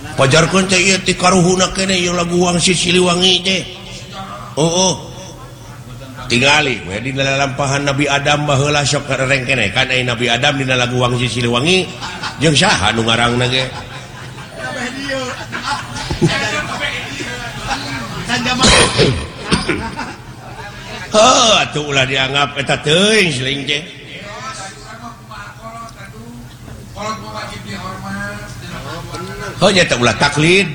pajar kun teh ieu ti karuhuna kene ieu lagu Wang Siliwangi teh. Tingali we dina lalampahan Nabi Adam baheula sok kareng kene kan aya Nabi Adam dina lagu Wang Siliwangi jeung saha nu ngarangna ge. Atuh ulah dianggap eta teuing seling teh. Nya teh ulah taklid.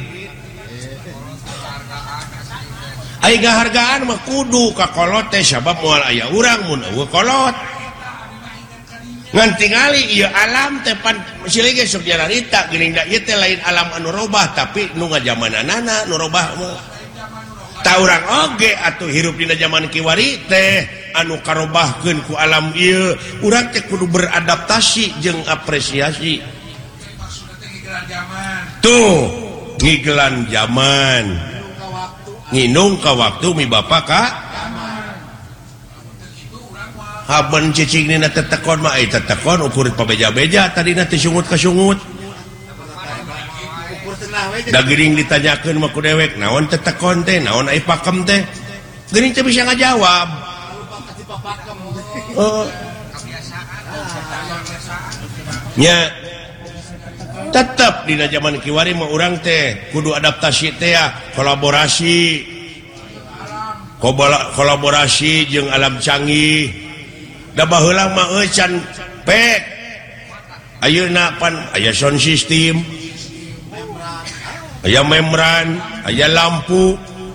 Aya ngahargaan mah kudu ka kolot teh sabab moal aya urang mun eueuh kolot. Ngan tingali ieu alam teh pan silih ge sok jararita geuning da ieu teh lain alam anu robah tapi nu ngajamananana nu robah mah. Ta urang oge atuh hirup dina zaman kiwari teh anu karobahkeun ku alam ieu urang teh kudu beradaptasi jeung apresiasi. Tuh ngigelan zaman nginung ka waktu mi bapa ka haben cicing nina tetekon mah tetekon ukur pabeja-beja tadina teh sungut ka sungut da geuning ditanyakeun mah ku dewek naon tetekon teh naon ai pakem teh geuning teh bisa ngajawab nya tetap dina zaman kiwari mah urang teh kudu adaptasi teh ya kolaborasi jeung alam canggih da baheula mah can pek ayeuna pan aya sound system aya membran aya lampu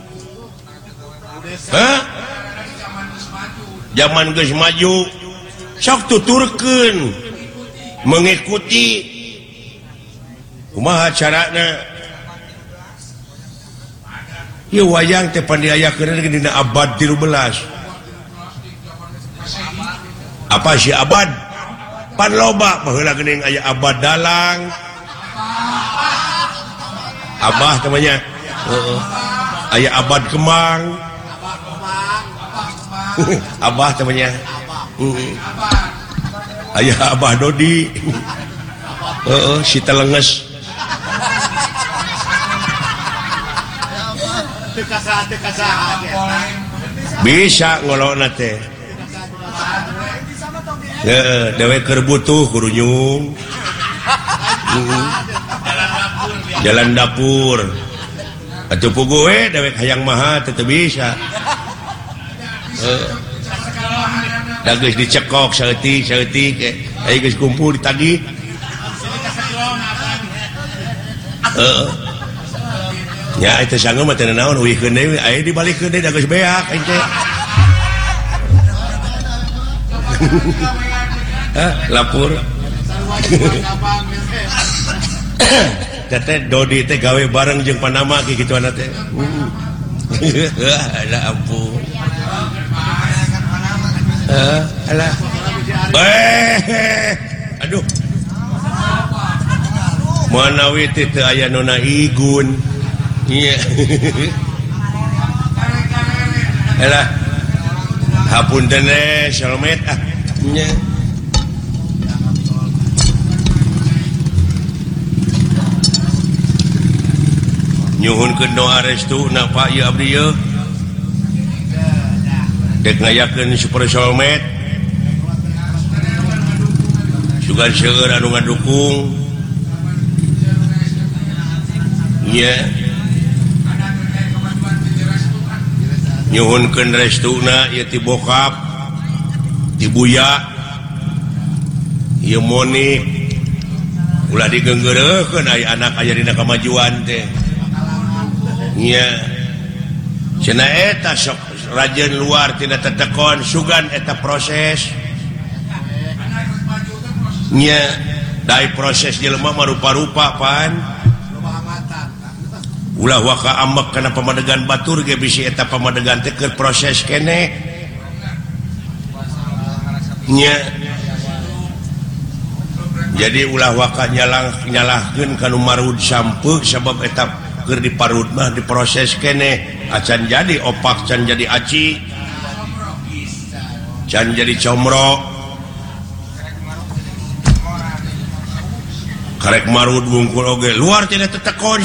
zaman geus maju sok tuturkeun mengikuti kumaha carana ieu wayang teh pan diayakeun dina abad 13 apa sih abad pan loba baheula geuning aya abad dalang abah namanya aya abad kemang abah namanya aya abah dodi si telenges bisa ngolona teh dewek keur butuh kudu nyung jalan dapur atuh puguh we dewek hayang maha teh bisa da geus dicekok saeutik aya geus kumpul ditagih ya itu sanggup mah teu naon uwihkeun deui aya dibalikeun deui da geus beak aing teh lapur teh Dodi teh gawe bareng jeung Panama kitu ana teh ala ampun alah aduh manawi teh teu aya nona igun iya alah hapunten Shalmet nya nyuhunkeun doa restuna Pak ieu abdi ieu dek ngayakeun Super Shalmet sugan seueur anu ngadukung nya nyuhunkeun restuna ieu ti bokap ti buya ieu Monik ulah digeunggeureukkeun aya anak aya dina kamajuan teh nya cenah eta sok rajeun luar tina tetekon sugan eta proses nya dai proses jelema mah rupa-rupa pan ulah waka ambek kana pamadegan batur ge bisi eta pamadegan teh keur proses keneh nya jadi ulah waka nyalahkeun kanu marud sampeuk sabab eta keur diparud mah diproses keneh acan jadi opak can jadi aci can jadi comro karek marud wungkul oge luar tina tetekon